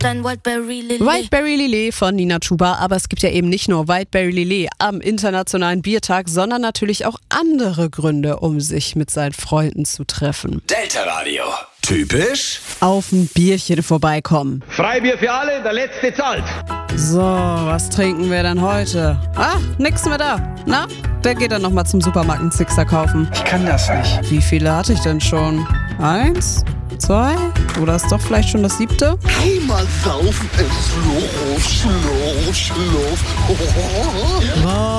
dein Wildberry Lillet. Wildberry Lillet von Nina Chuba, aber es gibt ja eben nicht nur Wildberry Lillet am Internationalen Biertag, sondern natürlich auch andere Gründe, um sich mit seinen Freunden zu treffen. Delta Radio. Typisch? Auf ein Bierchen vorbeikommen. Freibier für alle, der Letzte zahlt. So, was trinken wir denn heute? Ach, nix mehr da. Na, wer geht dann nochmal zum Supermarkt einen Sixer kaufen? Ich kann das nicht. Wie viele hatte ich denn schon? 1, 2? Oder ist doch vielleicht schon das 7.? Einmal saufen ist los, los, los.